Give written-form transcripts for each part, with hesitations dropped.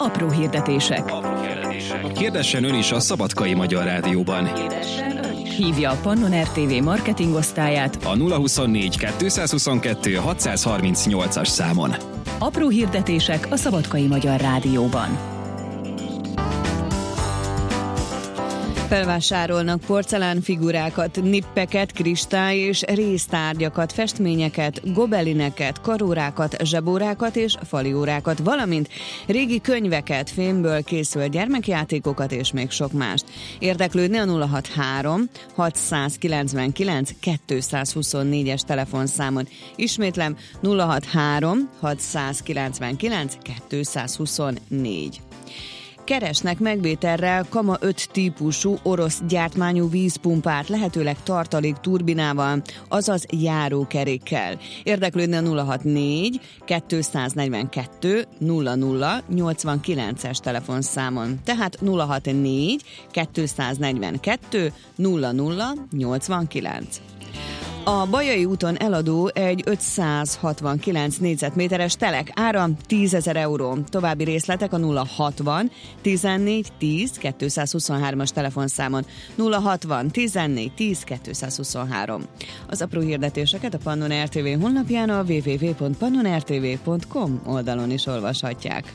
Apró hirdetések. Hirdessen ön is a Szabadkai Magyar Rádióban. Hívja a Pannon RTV marketingosztályát A 024 222 638-as számon. Apró hirdetések a Szabadkai Magyar Rádióban. Felvásárolnak porcelánfigurákat, nippeket, kristály és résztárgyakat, festményeket, gobelineket, karórákat, zsebórákat és faliórákat, valamint régi könyveket, fémből készült gyermekjátékokat és még sok mást. Érdeklődni a 063 699 224-es telefonszámon. Ismétlem 063 699 224. Keresnek megvételrel Kama 5 típusú orosz gyártmányú vízpumpát, lehetőleg tartalék turbinával, azaz járókerékkel. Érdeklődne a 064 242 00 89-es telefonszámon. Tehát 064 242 00 89. A Bajai úton eladó egy 569 négyzetméteres telek, ára 10 000 euró. További részletek a 060 14 10 223-as telefonszámon. 060 14 10 223. Az apró hirdetéseket a Pannon RTV honlapján, a www.pannonrtv.com oldalon is olvashatják.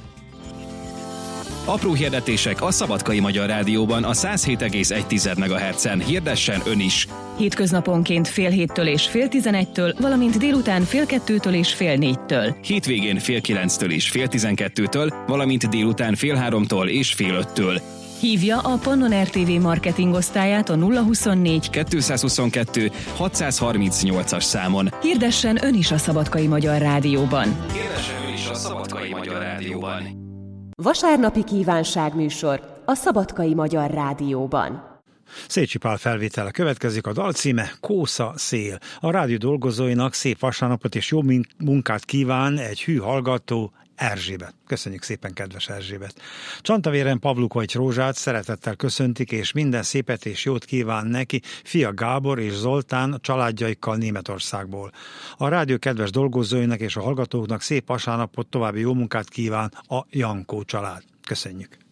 Apró hirdetések a Szabadkai Magyar Rádióban a 107,1 MHz-en. Hirdessen ön is! Hétköznaponként fél 7-től és fél 11-től, valamint délután fél 2-től és fél 4-től. Hétvégén fél 9-től és fél 12-től, valamint délután fél 3-tól és fél 5-től. Hívja a Pannon RTV marketingosztályát a 024 222 638-as számon. Hirdessen ön is a Szabadkai Magyar Rádióban. Hirdessen ön is a Szabadkai Magyar Rádióban. Vasárnapi kívánságműsor a Szabadkai Magyar Rádióban. Szécsi Pál felvétele következik, a dal címe Kósza szél. A rádió dolgozóinak szép vasárnapot és jó munkát kíván egy hű hallgató, Erzsébet. Köszönjük szépen, kedves Erzsébet! Csantavéren Pavlukovics Rózsát szeretettel köszöntik, és minden szépet és jót kíván neki fia Gábor és Zoltán családjaikkal Németországból. A rádió kedves dolgozóinak és a hallgatóknak szép vasárnapot, további jó munkát kíván a Jankó család. Köszönjük!